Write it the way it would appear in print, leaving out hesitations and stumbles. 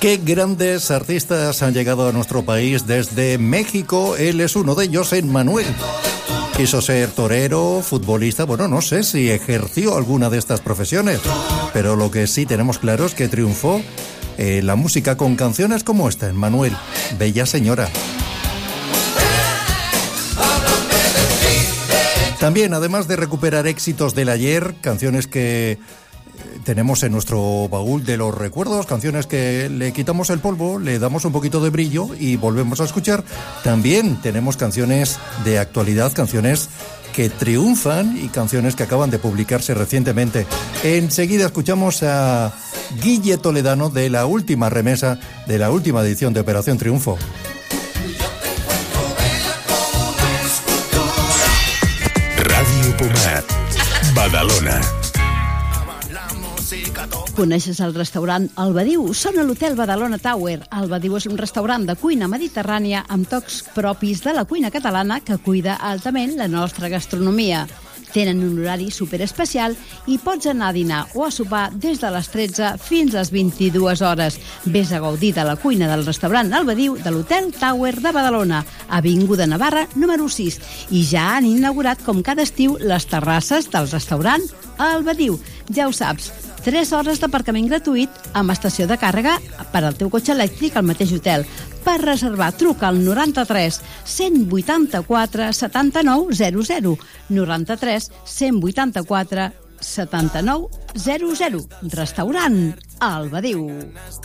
Qué grandes artistas han llegado a nuestro país desde México. Él es uno de ellos, Emmanuel. Quiso ser torero, futbolista, bueno, no sé si ejerció alguna de estas profesiones, pero lo que sí tenemos claro es que triunfó la música con canciones como esta, Emmanuel, Bella Señora. También, además de recuperar éxitos del ayer, canciones que tenemos en nuestro baúl de los recuerdos, canciones que le quitamos el polvo, le damos un poquito de brillo y volvemos a escuchar. También tenemos canciones de actualidad, canciones que triunfan y canciones que acaban de publicarse recientemente. Enseguida escuchamos a Guille Toledano de la última remesa, de la última edición de Operación Triunfo. Ràdio Pomat, Badalona. Coneixes el restaurant El Badiu? Són a l'Hotel Badalona Tower. El Badiu és un restaurant de cuina mediterrània amb tocs propis de la cuina catalana que cuida altament la nostra gastronomia. Tenen un horari superespecial i pots anar a dinar o a sopar des de les 13 fins a les 22 hores. Vés a gaudir de la cuina del restaurant El Badiu de l'Hotel Tower de Badalona, Avinguda Navarra, número 6. I ja han inaugurat, com cada estiu, les terrasses del restaurant El Badiu. Ja ho saps, 3 hores d'aparcament gratuït amb estació de càrrega per al teu cotxe elèctric al mateix hotel. Per reservar, truca al 93 184 79 00. 93 184 79 00. Restaurant El Badiu.